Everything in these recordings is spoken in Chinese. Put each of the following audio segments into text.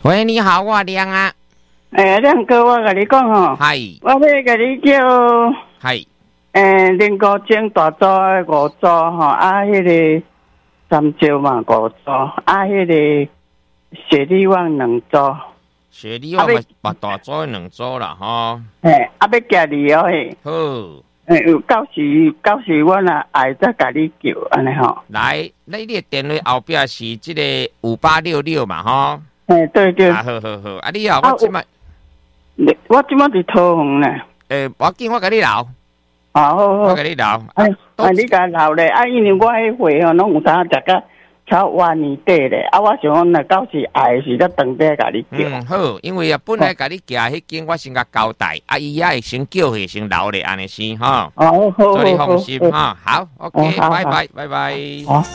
喂，你好，我亮啊。 亮哥，我跟你讲吼， 嗨， 我要跟你叫， 嗨， 零五种大组的5组吼，迄个三椒嘛5组，迄个雪莉旺2组， 雪莉旺嘛大组的2组啦，吼。 要加你哦嘿。 好。 有到时我若爱再甲你叫安尼吼。 来，你的电话后壁是这个5866嘛，吼。 对对。 好。啊，你好，我即摆。 我即摆伫桃园呢。 我紧我甲你留。 好。 我甲你留。 你甲留咧，因为我迄回吼，拢有当食甲超晚年底咧，我想讲，若到时爱是才当地甲你叫。 好，因为本来甲你寄迄间，我先甲交代，伊也会先叫会先留咧，安尼先吼。 好， 祝你放心哈。好 ，OK， 拜拜。好。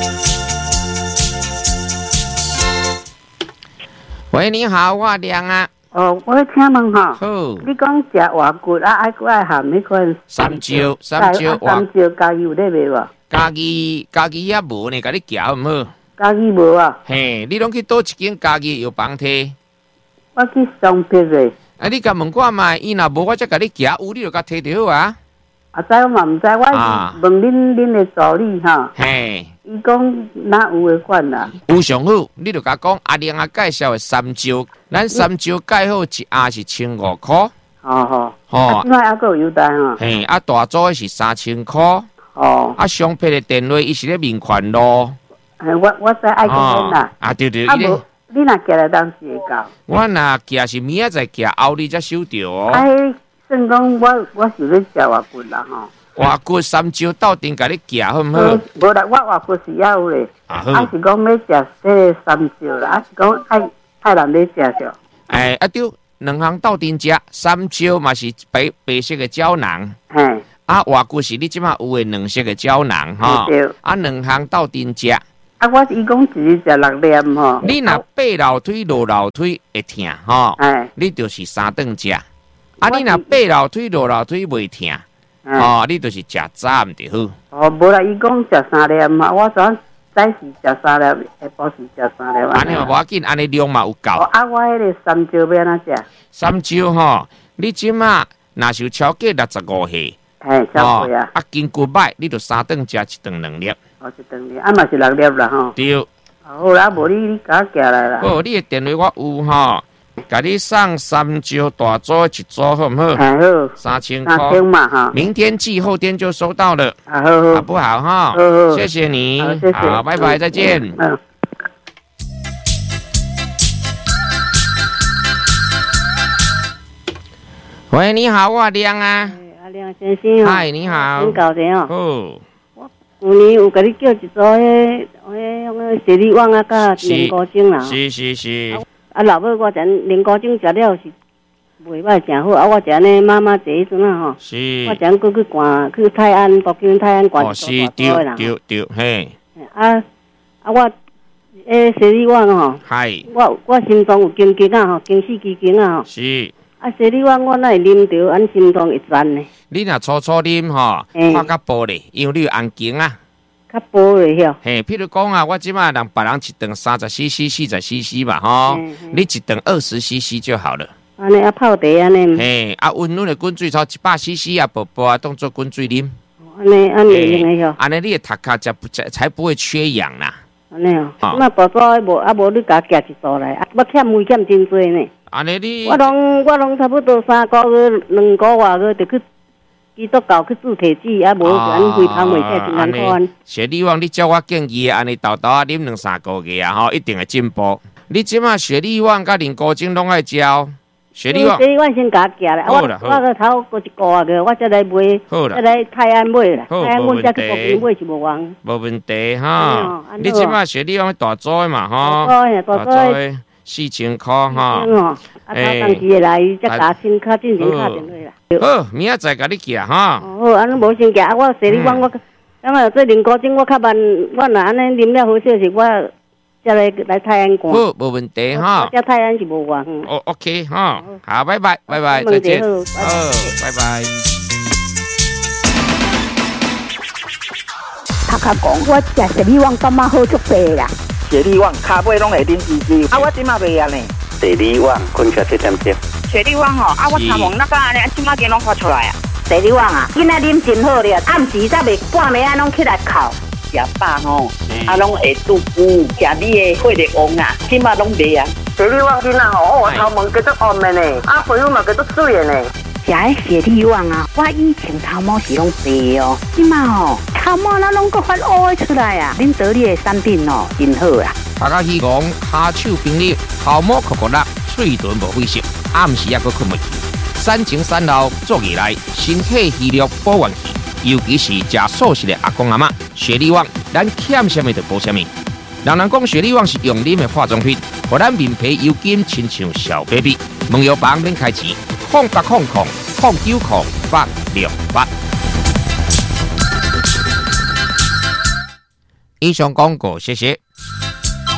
喂，你好，我亮啊。 我请问哈， 好， 你讲食活骨爱含迄款三椒加油有咧卖无？ 家己也无呢，甲你寄好毋好？ 家己无啊？ 嘿，你拢去倒一间家己药房摕？ 我去上批诶。 你甲问看卖，伊若无我则甲你寄，有你就甲摕就好啊。 知我嘛毋知，我问恁的助理哈。 嘿。 伊讲哪有诶款啦？ 有上好，你就甲讲阿玲介绍的三椒，咱三椒盖好一盒是1500块。 吼。另外还佫有优待吼。 嘿，大组的是3000块。商品的电话伊是咧面款咯。 我知爱讲啦。 对。 你若寄来当时会到？ 我若寄是明仔载寄，后日才收到哦。 算讲我是咧食活骨啦吼。 活骨三椒斗阵甲你寄好毋好？ 无啦，我活骨是也有咧。是讲要食这个三椒啦，是讲爱人咧食着。 对，两项斗阵食，三椒嘛是白色的胶囊。活骨是你即马有诶2色的胶囊吼。两项斗阵食。 我伊讲一日食6粒吼。 你若爬楼梯、落楼梯会痛吼，你就是3顿食。你若爬楼梯、落楼梯袂痛，你就是食早就好。 无啦，伊讲食3粒嘛，我昨早时食3粒，下晡时食3粒。 安尼嘛无要紧，安尼量嘛有够。 我迄个三椒要安怎食？ 三椒吼，你即马若是超过65岁， 超过啊。 筋骨歹，你就3顿食1顿2粒。 1顿2粒，嘛是6粒啦吼。 对。 好啦，无你甲我寄来啦。 你的电话我有吼。甲你送三椒大组1组好唔好？3000块嘛哈。 明天寄，后天就收到了。好不好哈？谢谢你。好，拜拜，再见。喂，你好，我亮啊。 阿亮先生。 嗨，你好。 很高兴哦。 我旧年有甲你叫1组迄雪莉旺啊，甲年糕精啦。 是。 老母我讲年糕精食了是袂歹，诚好。我食呢妈妈坐迄阵啊吼。 是。 我讲去赶去泰安，北京泰安赶是对，嘿。 我雪莉旺吼。 嗨。 我心脏有经啊吼，经死肌经啊吼。 是。 雪莉旺我哪会啉着，俺心脏会转呢？ 你若初啉吼，看较薄咧，因为你有红经啊。 较薄咧哟。 嘿，譬如讲啊，我即马让别人一顿30cc、40cc 吧，吼，你一顿20cc 就好了。 安尼泡茶安尼。 嘿，温润的滚水超100cc 啊，薄薄啊，当做滚水啉。 安尼用的哟。 安尼你的头壳才不会缺氧啦。 安尼哦。那大组无你甲寄1组来，我欠费欠真多呢。 安尼你。 我拢差不多3个月、2个月个就去。基督教去注体脂，无安回汤袂起，真难看。 雪莉旺，你照我建议，安尼豆豆啊，啉2-3个月啊，吼，一定会进步。你即马雪莉旺甲年糕精拢爱交。雪莉旺先甲寄来，我个头过1个月，我再来买，再来泰安买啦。泰安买再去北京买是无用。 无问题哈。你即马雪莉旺大组的嘛，吼。大组的4000块哈。 当时来再加先卡进前卡电话啦。 好，明仔载甲你寄哈。 好，安尼无先寄，我雪莉旺我，这年糕精我较慢，我若安尼啉了好少时，我再来泰安赶。 好，无问题哈。 这泰安是无用。 OK 哈，好，拜拜，再见。拜拜。 他讲我食雪莉旺感觉好足白啦。 雪莉旺骹尾拢会啉滋滋，我即马袂啊呢。 雪里网滚下这点点。 雪里网吼，我参问那个安尼，即马间拢发出来啊？ 雪里网啊，囡仔啉真好了，暗时才袂半暝啊拢起来哭。 食饱吼，拢会肚腹，食你的血力旺啊，即马拢袂啊。 雪里网囡仔吼，头毛叫做红的呢，皮肤嘛叫做水的呢。食迄雪里网啊，我以前头毛是拢白哦，即马吼头毛那拢个发乌的出来啊！恁得力的产品哦，真好啊！ 大家希望骹手冰凉，头毛酷酷辣，嘴唇无灰色，暗时也阁困袂去。产前产后做起来，身体虚弱保元气，尤其是食素食的阿公阿嬷，雪里网咱欠什么就补什么。人讲雪里网是用啉的化妆品，互咱面皮油紧，亲像小 baby。问药房免开钱，0800090868。以上广告，谢谢。